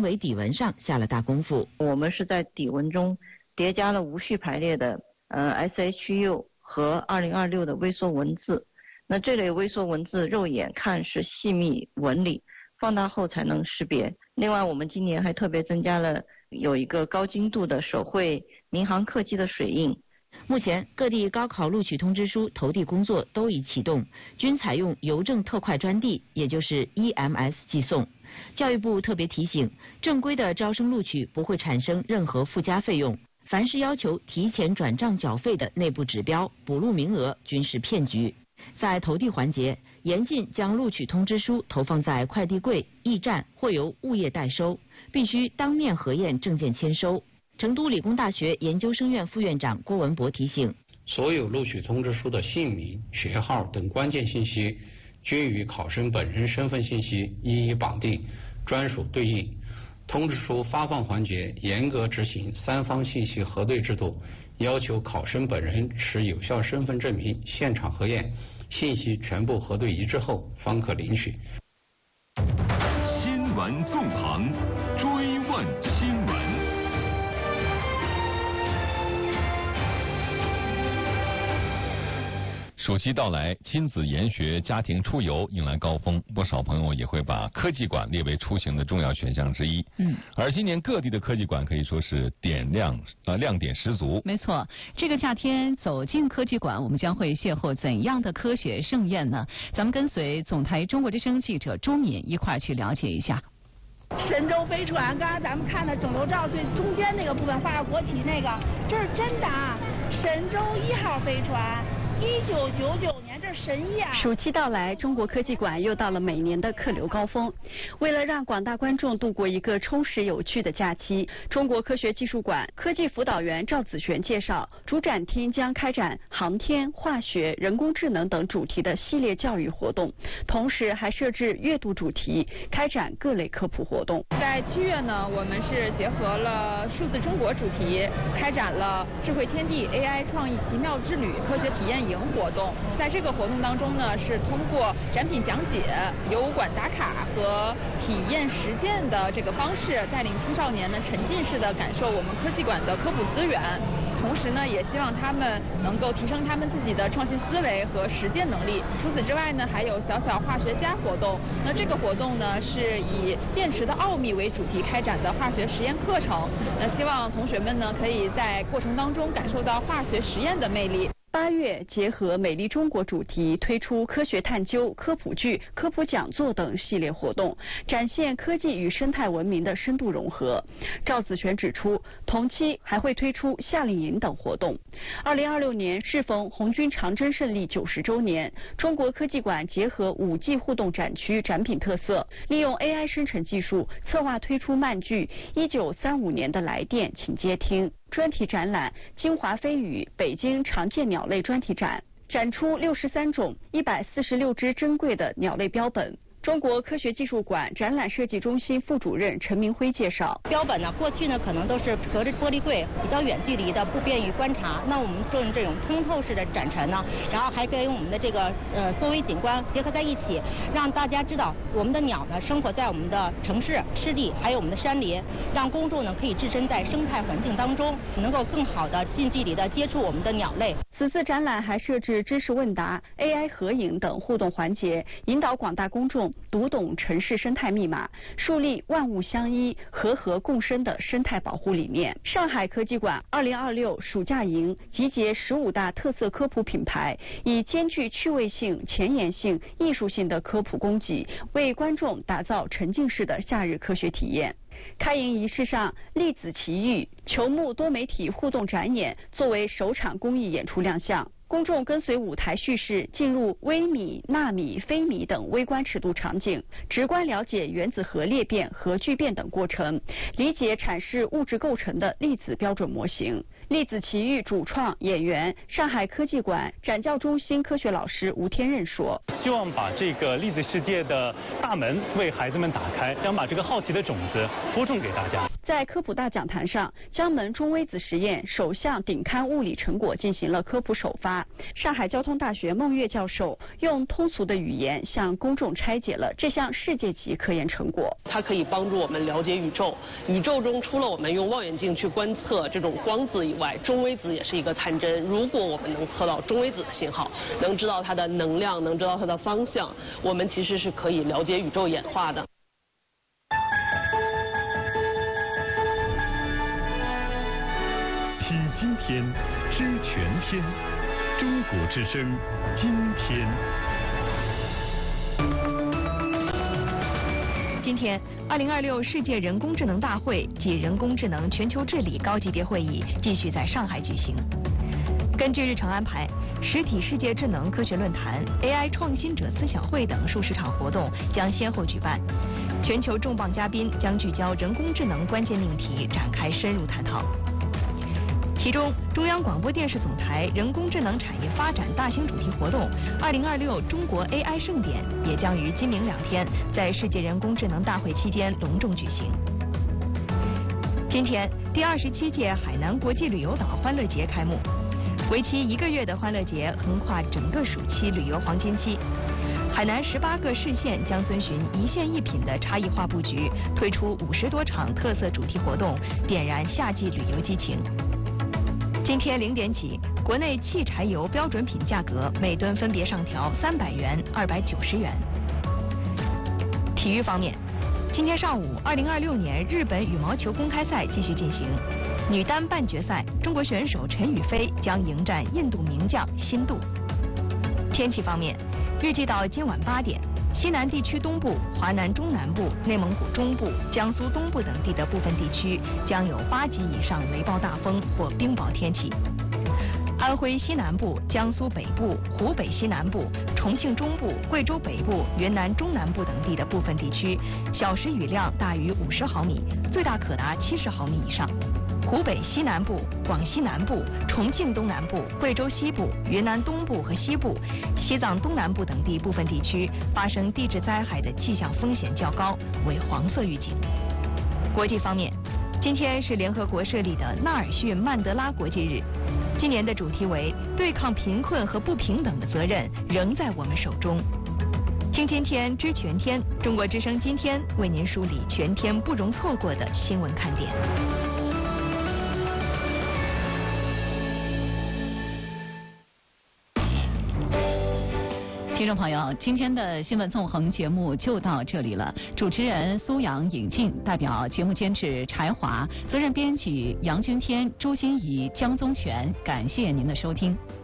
人为底纹上下了大功夫。 我们是在底纹中叠加了无序排列的SHU 和2026的微缩文字。那这类微缩文字肉眼看是细密纹理，放大后才能识别。另外，我们今年还特别增加了有一个高精度的手绘民航客机的水印。 目前各地高考录取通知书投递工作都已启动，均采用邮政特快专递，也就是 EMS 寄送。教育部特别提醒，正规的招生录取不会产生任何附加费用，凡是要求提前转账缴费的内部指标、补录名额均是骗局。在投递环节，严禁将录取通知书投放在快递柜、驿站或由物业代收，必须当面核验证件签收。成都理工大学研究生院副院长郭文博提醒， 所有录取通知书的姓名、学号等关键信息均与考生本人身份信息一一绑定，专属对应。通知书发放环节严格执行三方信息核对制度，要求考生本人持有效身份证明现场核验，信息全部核对一致后方可领取。 新闻纵横，追问新闻。暑期到来，亲子研学、家庭出游迎来高峰，不少朋友也会把科技馆列为出行的重要选项之一。而今年各地的科技馆可以说是亮点十足。 没错，这个夏天走进科技馆，我们将会邂逅怎样的科学盛宴呢？咱们跟随总台中国之声记者朱敏一块儿去了解一下。 神舟飞船，刚才咱们看的整流罩最中间那个部分画着国旗那个，这是真的啊！神舟1号飞船。1999年，这神医啊！ 暑期到来，中国科技馆又到了每年的客流高峰。为了让广大观众度过一个充实有趣的假期，中国科学技术馆科技辅导员赵子璇介绍，主展厅将开展航天、化学、人工智能等主题的系列教育活动，同时还设置阅读主题，开展各类科普活动。 在7月呢，我们是结合了数字中国主题，开展了智慧天地 AI 创意奇妙之旅科学体验营活动。在这个活动当中呢，是通过展品讲解、游馆打卡和体验实践的这个方式，带领青少年呢沉浸式的感受我们科技馆的科普资源。同时呢，也希望他们能够提升他们自己的创新思维和实践能力。除此之外呢，还有小小化学家活动。那这个活动呢，是以电池的奥秘为主题开展的化学实验课程。那希望同学们呢，可以在过程当中感受到化学实验的魅力。 8月结合美丽中国主题，推出科学探究、科普剧、科普讲座等系列活动，展现科技与生态文明的深度融合。赵子璇指出，同期还会推出夏令营等活动。2026年适逢红军长征胜利90周年，中国科技馆结合5G 互动展区展品特色，利用 AI 生成技术策划推出漫剧1935年的来电，请接听。专题展览金华飞羽北京常见鸟类专题展，展出63种146只珍贵的鸟类标本。中国科学技术馆展览设计中心副主任陈明辉介绍， 标本呢，过去呢可能都是隔着玻璃柜，比较远距离的，不便于观察。那我们用这种通透式的展陈呢，然后还跟我们的这个缩微景观结合在一起，让大家知道我们的鸟呢生活在我们的城市、湿地，还有我们的山林，让公众呢可以置身在生态环境当中，能够更好的近距离的接触我们的鸟类。 此次展览还设置知识问答、AI 合影等互动环节，引导广大公众读懂城市生态密码，树立万物相依、和合共生的生态保护理念。上海科技馆2026暑假营集结15大特色科普品牌，以兼具趣味性、前沿性、艺术性的科普供给，为观众打造沉浸式的夏日科学体验。开营仪式上，粒子奇遇、球幕多媒体互动展演作为首场公益演出亮相。公众跟随舞台叙事进入微米、纳米、非米等微观尺度场景，直观了解原子核裂变、核聚变等过程，理解阐释物质构成的粒子标准模型。粒子奇遇主创演员、上海科技馆展教中心科学老师吴天任说：“ 希望把这个粒子世界的大门为孩子们打开，想把这个好奇的种子播种给大家。” 在科普大讲坛上，江门中微子实验首项顶刊物理成果进行了科普首发。上海交通大学孟月教授用通俗的语言向公众拆解了这项世界级科研成果。 它可以帮助我们了解宇宙，宇宙中除了我们用望远镜去观测这种光子以外，中微子也是一个探针。如果我们能测到中微子的信号，能知道它的能量，能知道它的方向，我们其实是可以了解宇宙演化的。 听今天，知全天，中国之声，今天。 今天，2026世界人工智能大会暨人工智能全球治理高级别会议继续在上海举行。根据日程安排，实体世界智能科学论坛、AI 创新者思想会等数十场活动将先后举办。全球重磅嘉宾将聚焦人工智能关键命题，展开深入探讨。其中，中央广播电视总台人工智能产业发展大型主题活动2026中国 AI 盛典也将于今明2天在世界人工智能大会期间隆重举行。今天，第27届海南国际旅游岛欢乐节开幕，为期1个月的欢乐节横跨整个暑期旅游黄金期。海南18个市县将遵循一县一品的差异化布局，推出50多场特色主题活动，点燃夏季旅游激情。今天0点起，国内汽柴油标准品价格每吨分别上调300元、290元。体育方面，今天上午，2026年日本羽毛球公开赛继续进行。女单半决赛，中国选手陈雨菲将迎战印度名将辛杜。天气方面，预计到今晚8点，西南地区东部、华南中南部、内蒙古中部、江苏东部等地的部分地区将有8级以上雷暴大风或冰雹天气。安徽西南部、江苏北部、湖北西南部、重庆中部、贵州北部、云南中南部等地的部分地区，小时雨量大于50毫米，最大可达70毫米以上。湖北西南部、广西南部、重庆东南部、贵州西部、云南东部和西部、西藏东南部等地部分地区发生地质灾害的气象风险较高，为黄色预警。国际方面，今天是联合国设立的纳尔逊曼德拉国际日，今年的主题为对抗贫困和不平等的责任仍在我们手中。听今天知全天，中国之声今天为您梳理全天不容错过的新闻看点。 听众朋友，今天的新闻纵横节目就到这里了。主持人苏阳、尹静，代表节目监制柴华，责任编辑杨君天、朱心怡、江宗全，感谢您的收听。